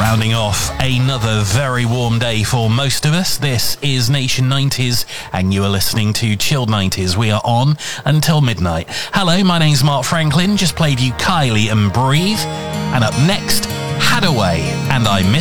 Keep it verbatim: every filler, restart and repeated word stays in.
rounding off another very warm day for most of us. This is Nation nineties, and you are listening to Chilled nineties. We are on until midnight. Hello, my name's Mark Franklin. Just played you Kylie and Breathe. And up next, Hadaway and I Miss